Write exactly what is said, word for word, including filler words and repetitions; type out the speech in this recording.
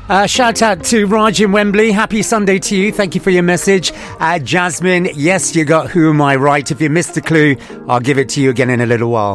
Uh, shout out to Raj in Wembley. Happy Sunday to you. Thank you for your message. Uh, Jasmine, yes, you got Who Am I Right. If you missed the clue, I'll give it to you again in a little while.